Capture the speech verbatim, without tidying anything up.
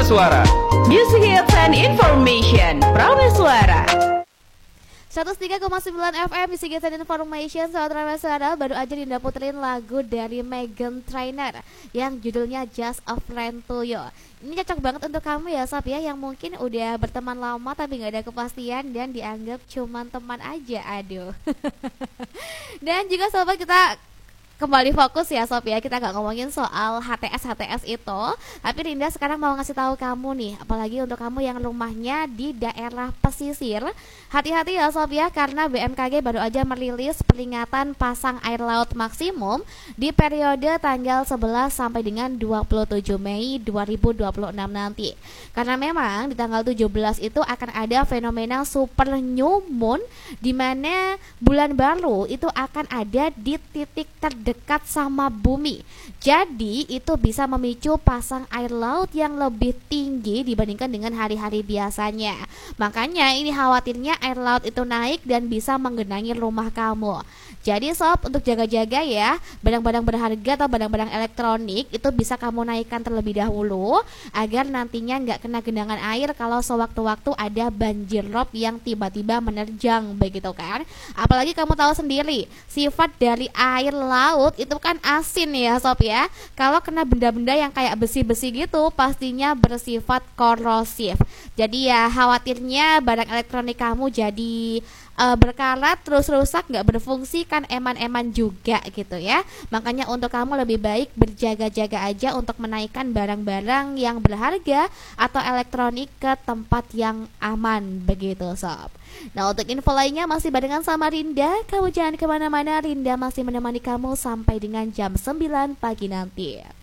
Suara. Music hits and information. Prameswara. seratus tiga koma sembilan F M Music Hits and Information. Sahabat Prameswara, baru aja Dinda puterin lagu dari Meghan Trainor yang judulnya Just a Friend to You. Ini cocok banget untuk kamu ya Sob ya, yang mungkin udah berteman lama tapi gak ada kepastian dan dianggap cuman teman aja. Aduh. Dan juga sobat, kita kembali fokus ya Sob ya, kita gak ngomongin soal H T S H T S itu, tapi Rinda sekarang mau ngasih tahu kamu nih, apalagi untuk kamu yang rumahnya di daerah pesisir, hati-hati ya Sob ya, karena B M K G baru aja merilis peringatan pasang air laut maksimum di periode tanggal sebelas sampai dengan dua puluh tujuh Mei dua ribu dua puluh enam nanti. Karena memang di tanggal tujuh belas itu akan ada fenomena super new moon, di mana bulan baru itu akan ada di titik terdekat dekat sama bumi. Jadi itu bisa memicu pasang air laut yang lebih tinggi dibandingkan dengan hari-hari biasanya. Makanya ini khawatirnya air laut itu naik dan bisa menggenangi rumah kamu. Jadi sob, untuk jaga-jaga ya, barang-barang berharga atau barang-barang elektronik itu bisa kamu naikkan terlebih dahulu agar nantinya nggak kena genangan air kalau sewaktu-waktu ada banjir rob yang tiba-tiba menerjang, begitu kan. Apalagi kamu tahu sendiri sifat dari air laut itu kan asin ya sob ya. Kalau kena benda-benda yang kayak besi-besi gitu pastinya bersifat korosif. Jadi ya khawatirnya barang elektronik kamu jadi uh, berkarat terus rusak, nggak berfungsi, kan eman-eman juga gitu ya. Makanya untuk kamu lebih baik berjaga-jaga aja untuk menaikkan barang-barang yang berharga atau elektronik ke tempat yang aman, begitu sob. Nah, untuk info lainnya masih barengan sama Rinda. Kamu jangan kemana-mana, Rinda masih menemani kamu sampai dengan jam sembilan pagi nanti.